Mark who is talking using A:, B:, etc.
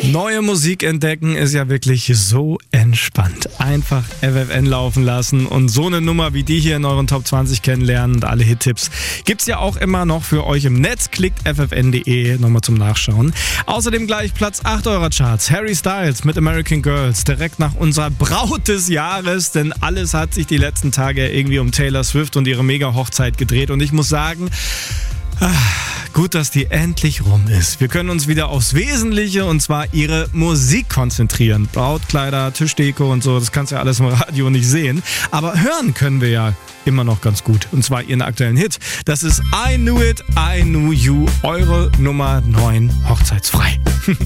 A: Neue Musik entdecken ist ja wirklich so entspannt. Einfach FFN laufen lassen und so eine Nummer wie die hier in euren Top 20 kennenlernen und alle Hit-Tipps gibt's ja auch immer noch für euch im Netz. Klickt ffn.de nochmal zum Nachschauen. Außerdem gleich Platz 8 eurer Charts. Harry Styles mit American Girls. Direkt nach unserer Braut des Jahres, denn alles hat sich die letzten Tage irgendwie um Taylor Swift und ihre Mega-Hochzeit gedreht. Und ich muss sagen, gut, dass die endlich rum ist. Wir können uns wieder aufs Wesentliche, und zwar ihre Musik konzentrieren. Brautkleider, Tischdeko und so, das kannst du ja alles im Radio nicht sehen. Aber hören können wir ja immer noch ganz gut. Und zwar ihren aktuellen Hit. Das ist I Knew It, I Knew You, eure Nummer 9 hochzeitsfrei.